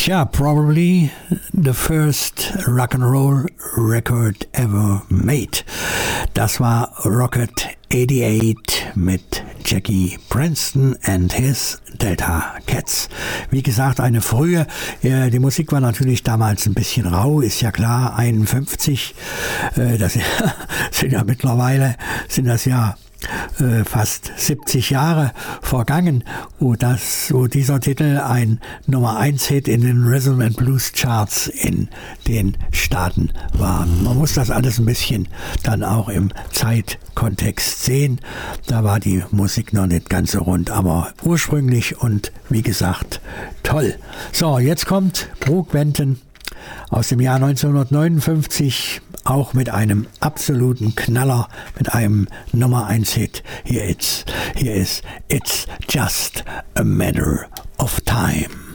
Tja, probably the first rock and roll record ever made. Das war Rocket 88 mit Jackie Branston and his Delta Cats. Wie gesagt, eine frühe, die Musik war natürlich damals ein bisschen rau, ist ja klar, 51, das sind ja mittlerweile, sind das ja fast 70 Jahre vergangen, wo dieser Titel ein Nummer 1 Hit in den Rhythm and Blues Charts in den Staaten war. Man muss das alles ein bisschen dann auch im Zeitkontext sehen. Da war die Musik noch nicht ganz so rund, aber ursprünglich und wie gesagt toll. So, jetzt kommt Brook Benton aus dem Jahr 1959, auch mit einem absoluten Knaller, mit einem Nummer 1 Hit. Hier ist It's Just a Matter of Time.